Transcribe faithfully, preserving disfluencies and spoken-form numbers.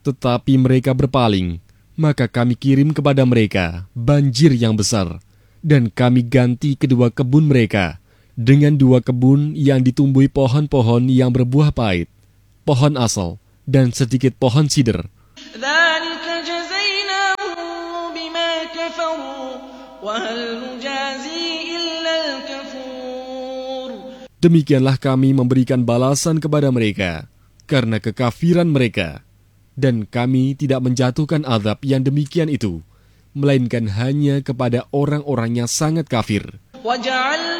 Tetapi mereka berpaling, maka kami kirim kepada mereka banjir yang besar, dan kami ganti kedua kebun mereka dengan dua kebun yang ditumbuhi pohon-pohon yang berbuah pahit, pohon asal, dan sedikit pohon sider. Demikianlah kami memberikan balasan kepada mereka karena kekafiran mereka, dan kami tidak menjatuhkan azab yang demikian itu, melainkan hanya kepada orang-orang yang sangat kafir.